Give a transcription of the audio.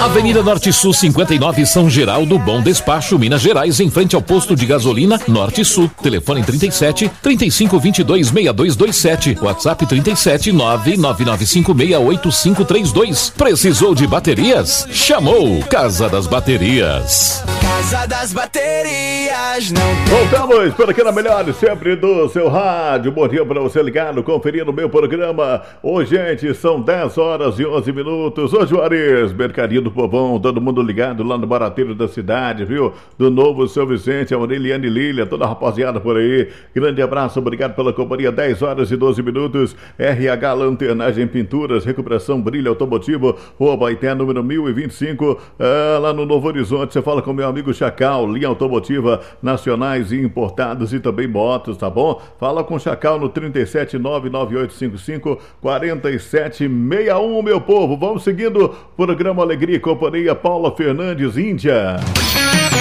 Avenida Norte Sul 59, São Geraldo, Bom Despacho, Minas Gerais, em frente ao posto de gasolina Norte Sul. Telefone 37 35 22 6227. WhatsApp 37 999568532. Precisou de baterias? Chamou Casa das Baterias. Casa das Baterias não tem... Voltamos por aqui na melhor sempre do seu rádio. Bom dia para você ligado, conferindo o meu programa. Hoje, gente, são 10 horas e 11 minutos. Ô Juarez, Mercadinho do Povão, todo mundo ligado lá no Barateiro da cidade, viu? Do Novo São Vicente, a Aureliane Lília, toda a rapaziada por aí. Grande abraço, obrigado pela companhia. 10 horas e 12 minutos. RH Lanternagem Pinturas, recuperação brilho automotivo, Rua Baité, número 1025, lá no Novo Horizonte. Você fala com meu amigo Chacal, linha automotiva nacionais e importados e também motos, tá bom? Fala com o Chacal no 37998554761, meu povo. Vamos seguindo o programa Alegria e Companhia. Paula Fernandes, Índia.